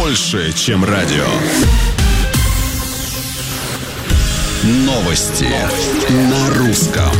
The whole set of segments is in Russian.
больше, чем радио. Новости на русском.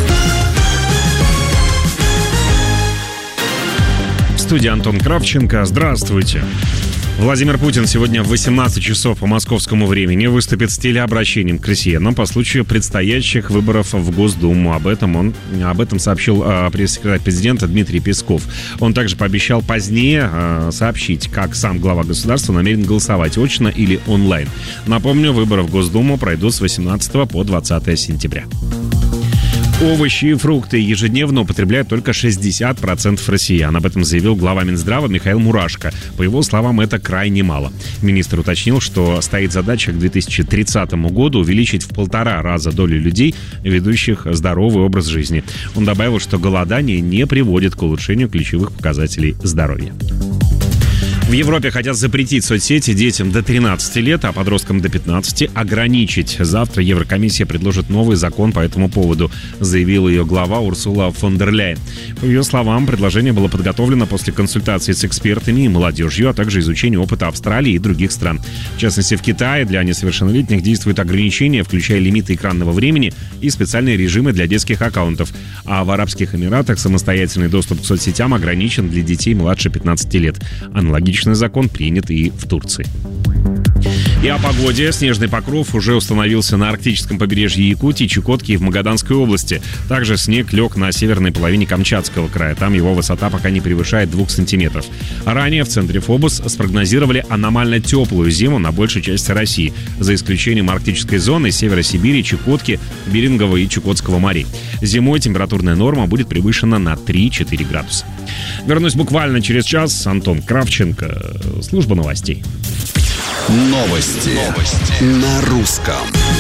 В студии Антон Кравченко. Здравствуйте. Владимир Путин сегодня в 18 часов по московскому времени выступит с телеобращением к россиянам по случаю предстоящих выборов в Госдуму. Об этом сообщил пресс-секретарь президента Дмитрий Песков. Он также пообещал позднее сообщить, как сам глава государства намерен голосовать, очно или онлайн. Напомню, выборы в Госдуму пройдут с 18 по 20 сентября. Овощи и фрукты ежедневно употребляют только 60% россиян. Об этом заявил глава Минздрава Михаил Мурашко. По его словам, это крайне мало. Министр уточнил, что стоит задача к 2030 году увеличить в 1,5 раза долю людей, ведущих здоровый образ жизни. Он добавил, что голодание не приводит к улучшению ключевых показателей здоровья. В Европе хотят запретить соцсети детям до 13 лет, а подросткам до 15 ограничить. Завтра Еврокомиссия предложит новый закон по этому поводу, заявила ее глава Урсула фон дер Ляйен. По ее словам, предложение было подготовлено после консультаций с экспертами и молодежью, а также изучения опыта Австралии и других стран. В частности, в Китае для несовершеннолетних действуют ограничения, включая лимиты экранного времени и специальные режимы для детских аккаунтов. А в Арабских Эмиратах самостоятельный доступ к соцсетям ограничен для детей младше 15 лет. Аналогичный закон принят и в Турции. И о погоде. Снежный покров уже установился на арктическом побережье Якутии, Чукотки и в Магаданской области. Также снег лег на северной половине Камчатского края. Там его высота пока не превышает 2 сантиметров. Ранее в центре Фобос спрогнозировали аномально теплую зиму на большей части России, за исключением арктической зоны, севера Сибири, Чукотки, Берингового и Чукотского морей. Зимой температурная норма будет превышена на 3-4 градуса. Вернусь буквально через час. Антон Кравченко, служба новостей. Новости на русском.